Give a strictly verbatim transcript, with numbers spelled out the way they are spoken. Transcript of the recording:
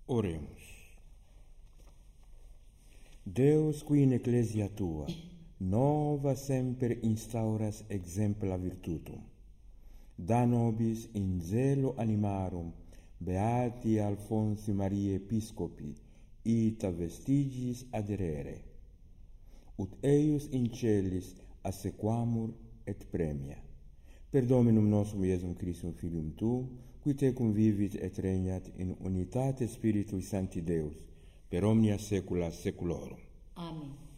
Oremus. Deus qui in ecclesia tua nova semper instauras exempla virtutum, da nobis in zelo animarum beati Alfonsi Maria Episcopi ita vestigis aderere, ut eius in celis assequamur et premia. Per Dominum nostrum Iesum Christum Filium tu, qui tecum vivit et regnat in unitate Spiritui Sancti Deus, per omnia saecula saeculorum. Amen.